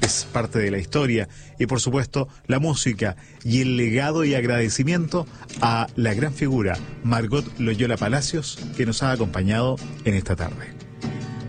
es parte de la historia y por supuesto la música y el legado y agradecimiento a la gran figura Margot Loyola Palacios que nos ha acompañado en esta tarde.